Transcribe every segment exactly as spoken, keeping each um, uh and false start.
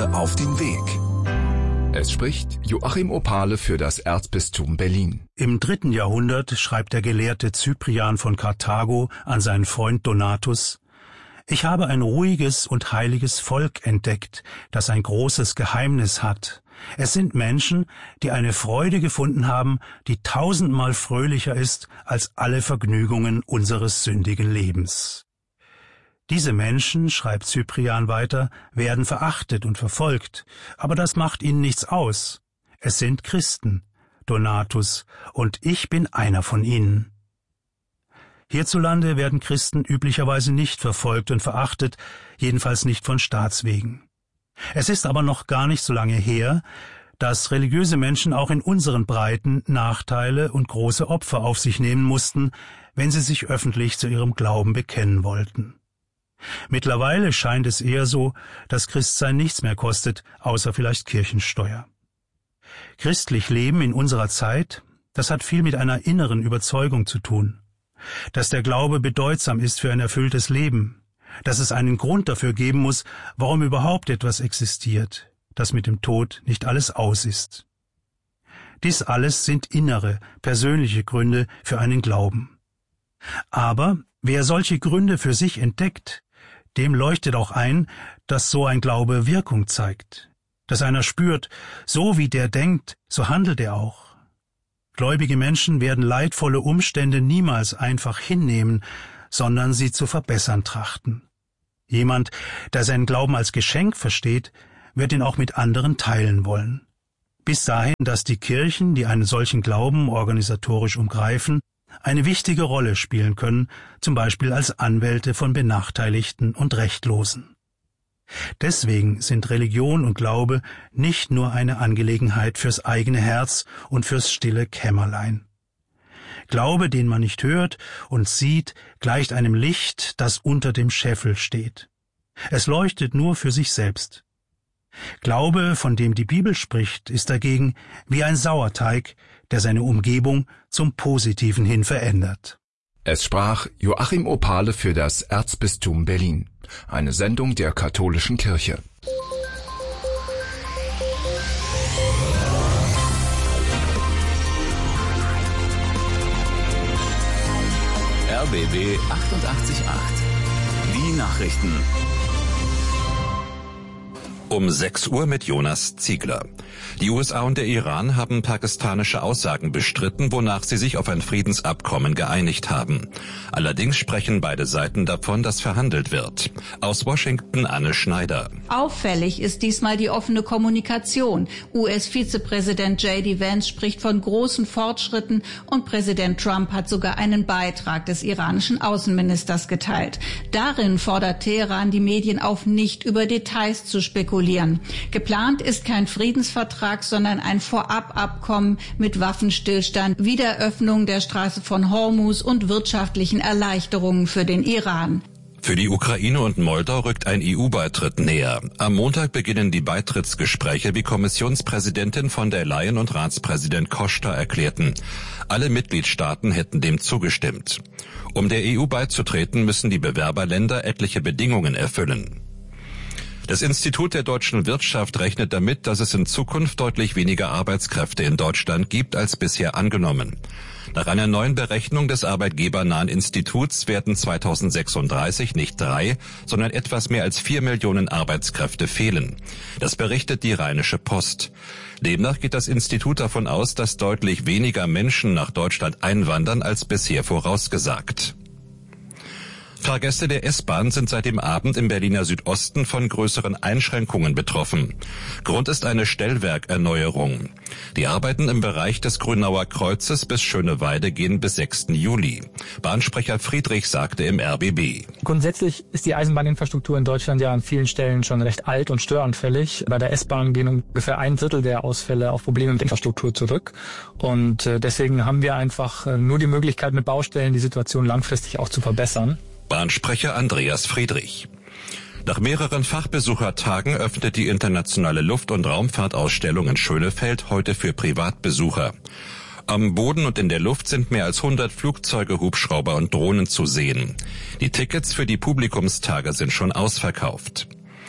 Kirche auf den Weg. Es spricht Joachim Opale für das Erzbistum Berlin. Im dritten Jahrhundert schreibt der Gelehrte Cyprian von Karthago an seinen Freund Donatus: Ich habe ein ruhiges und heiliges Volk entdeckt, das ein großes Geheimnis hat. Es sind Menschen, die eine Freude gefunden haben, die tausendmal fröhlicher ist als alle Vergnügungen unseres sündigen Lebens. Diese Menschen, schreibt Cyprian weiter, werden verachtet und verfolgt, aber das macht ihnen nichts aus. Es sind Christen, Donatus, und ich bin einer von ihnen. Hierzulande werden Christen üblicherweise nicht verfolgt und verachtet, jedenfalls nicht von Staatswegen. Es ist aber noch gar nicht so lange her, dass religiöse Menschen auch in unseren Breiten Nachteile und große Opfer auf sich nehmen mussten, wenn sie sich öffentlich zu ihrem Glauben bekennen wollten. Mittlerweile scheint es eher so, dass Christsein nichts mehr kostet, außer vielleicht Kirchensteuer. Christlich Leben in unserer Zeit, das hat viel mit einer inneren Überzeugung zu tun. Dass der Glaube bedeutsam ist für ein erfülltes Leben, dass es einen Grund dafür geben muss, warum überhaupt etwas existiert, dass mit dem Tod nicht alles aus ist. Dies alles sind innere, persönliche Gründe für einen Glauben. Aber wer solche Gründe für sich entdeckt, dem leuchtet auch ein, dass so ein Glaube Wirkung zeigt, dass einer spürt, so wie der denkt, so handelt er auch. Gläubige Menschen werden leidvolle Umstände niemals einfach hinnehmen, sondern sie zu verbessern trachten. Jemand, der seinen Glauben als Geschenk versteht, wird ihn auch mit anderen teilen wollen. Bis dahin, dass die Kirchen, die einen solchen Glauben organisatorisch umgreifen, eine wichtige Rolle spielen können, zum Beispiel als Anwälte von Benachteiligten und Rechtlosen. Deswegen sind Religion und Glaube nicht nur eine Angelegenheit fürs eigene Herz und fürs stille Kämmerlein. Glaube, den man nicht hört und sieht, gleicht einem Licht, das unter dem Scheffel steht. Es leuchtet nur für sich selbst. Glaube, von dem die Bibel spricht, ist dagegen wie ein Sauerteig, der seine Umgebung zum Positiven hin verändert. Es sprach Joachim Opale für das Erzbistum Berlin. Eine Sendung der Katholischen Kirche. R B B achtundachtzig Komma acht. Die Nachrichten. Um sechs Uhr mit Jonas Ziegler. Die U S A und der Iran haben pakistanische Aussagen bestritten, wonach sie sich auf ein Friedensabkommen geeinigt haben. Allerdings sprechen beide Seiten davon, dass verhandelt wird. Aus Washington Anne Schneider. Auffällig ist diesmal die offene Kommunikation. U S-Vizepräsident J D Vance spricht von großen Fortschritten und Präsident Trump hat sogar einen Beitrag des iranischen Außenministers geteilt. Darin fordert Teheran die Medien auf, nicht über Details zu spekulieren. Geplant ist kein Friedensvertrag, sondern ein Vorababkommen mit Waffenstillstand, Wiederöffnung der Straße von Hormuz und wirtschaftlichen Erleichterungen für den Iran. Für die Ukraine und Moldau rückt ein E U-Beitritt näher. Am Montag beginnen die Beitrittsgespräche, wie Kommissionspräsidentin von der Leyen und Ratspräsident Costa erklärten. Alle Mitgliedstaaten hätten dem zugestimmt. Um der E U beizutreten, müssen die Bewerberländer etliche Bedingungen erfüllen. Das Institut der deutschen Wirtschaft rechnet damit, dass es in Zukunft deutlich weniger Arbeitskräfte in Deutschland gibt als bisher angenommen. Nach einer neuen Berechnung des arbeitgebernahen Instituts werden zweitausendsechsunddreißig nicht drei, sondern etwas mehr als vier Millionen Arbeitskräfte fehlen. Das berichtet die Rheinische Post. Demnach geht das Institut davon aus, dass deutlich weniger Menschen nach Deutschland einwandern als bisher vorausgesagt. Fahrgäste der S-Bahn sind seit dem Abend im Berliner Südosten von größeren Einschränkungen betroffen. Grund ist eine Stellwerkerneuerung. Die Arbeiten im Bereich des Grünauer Kreuzes bis Schöneweide gehen bis sechsten Juli. Bahnsprecher Friedrich sagte im R B B. Grundsätzlich ist die Eisenbahninfrastruktur in Deutschland ja an vielen Stellen schon recht alt und störanfällig. Bei der S-Bahn gehen ungefähr ein Drittel der Ausfälle auf Probleme mit der Infrastruktur zurück. Und deswegen haben wir einfach nur die Möglichkeit, mit Baustellen die Situation langfristig auch zu verbessern. Bahnsprecher Andreas Friedrich. Nach mehreren Fachbesuchertagen öffnet die internationale Luft- und Raumfahrtausstellung in Schönefeld heute für Privatbesucher. Am Boden und in der Luft sind mehr als hundert Flugzeuge, Hubschrauber und Drohnen zu sehen. Die Tickets für die Publikumstage sind schon ausverkauft.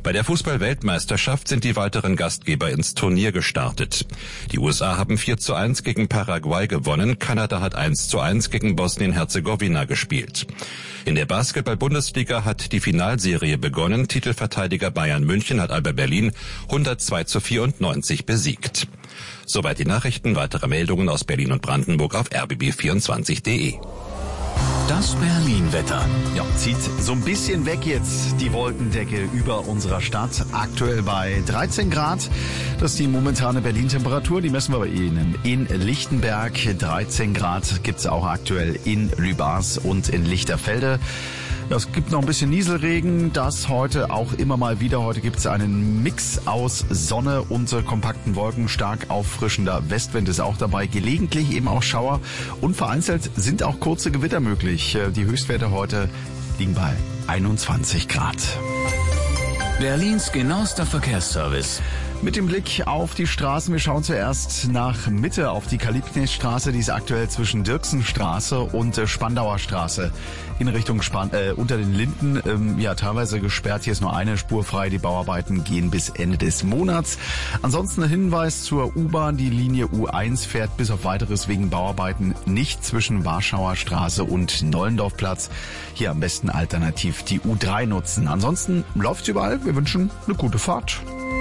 Bei der Fußball-Weltmeisterschaft sind die weiteren Gastgeber ins Turnier gestartet. Die U S A haben vier zu eins gegen Paraguay gewonnen, Kanada hat eins zu eins gegen Bosnien-Herzegowina gespielt. In der Basketball-Bundesliga hat die Finalserie begonnen. Titelverteidiger Bayern München hat Alba Berlin hundertzwei zu vierundneunzig besiegt. Soweit die Nachrichten. Weitere Meldungen aus Berlin und Brandenburg auf r b b vierundzwanzig punkt d e. Das Berlin-Wetter. Ja, zieht so ein bisschen weg jetzt die Wolkendecke über unserer Stadt. Aktuell bei dreizehn Grad. Das ist die momentane Berlin-Temperatur. Die messen wir bei Ihnen in Lichtenberg. dreizehn Grad gibt's auch aktuell in Lübars und in Lichterfelde. Ja, es gibt noch ein bisschen Nieselregen, das heute auch immer mal wieder. Heute gibt es einen Mix aus Sonne und kompakten Wolken. Stark auffrischender Westwind ist auch dabei. Gelegentlich eben auch Schauer und vereinzelt sind auch kurze Gewitter möglich. Die Höchstwerte heute liegen bei einundzwanzig Grad. Berlins genauester Verkehrsservice. Mit dem Blick auf die Straßen, wir schauen zuerst nach Mitte auf die Karl-Liebknecht-Straße, die ist aktuell zwischen Dirksenstraße und äh, Spandauer Straße in Richtung Span äh, unter den Linden. Ähm, ja, teilweise gesperrt, hier ist nur eine Spur frei, die Bauarbeiten gehen bis Ende des Monats. Ansonsten ein Hinweis zur U-Bahn, die Linie U eins fährt bis auf weiteres wegen Bauarbeiten nicht zwischen Warschauer Straße und Nollendorfplatz. Hier am besten alternativ die U drei nutzen. Ansonsten läuft's überall, wir wünschen eine gute Fahrt.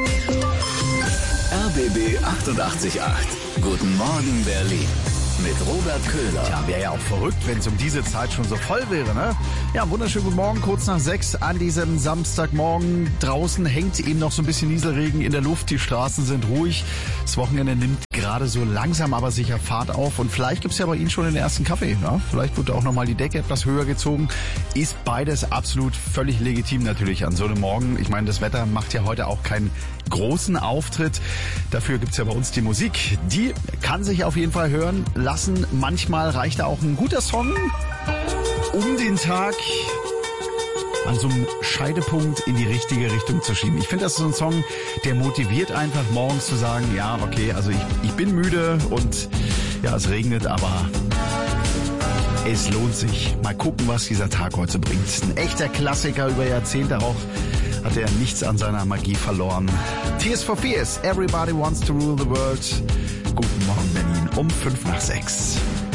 R B B achtundachtzig Komma acht. Guten Morgen Berlin. Mit Robert Köhler. Ja, wäre ja auch verrückt, wenn es um diese Zeit schon so voll wäre, ne? Ja, wunderschönen guten Morgen, kurz nach sechs an diesem Samstagmorgen. Draußen hängt eben noch so ein bisschen Nieselregen in der Luft. Die Straßen sind ruhig. Das Wochenende nimmt gerade so langsam, aber sicher Fahrt auf. Und vielleicht gibt's ja bei Ihnen schon den ersten Kaffee, ne? Vielleicht wird auch nochmal die Decke etwas höher gezogen. Ist beides absolut völlig legitim natürlich an so einem Morgen. Ich meine, das Wetter macht ja heute auch keinen großen Auftritt. Dafür gibt's ja bei uns die Musik. Die kann sich auf jeden Fall hören lassen. Manchmal reicht da auch ein guter Song, um den Tag an so einem Scheidepunkt in die richtige Richtung zu schieben. Ich finde, das ist so ein Song, der motiviert einfach morgens zu sagen, ja, okay, also ich, ich bin müde und ja, es regnet, aber es lohnt sich. Mal gucken, was dieser Tag heute bringt. Ein echter Klassiker über Jahrzehnte auch. Hat er nichts an seiner Magie verloren. Tears for Fears, Everybody Wants to Rule the World. Guten Morgen Berlin um fünf nach sechs.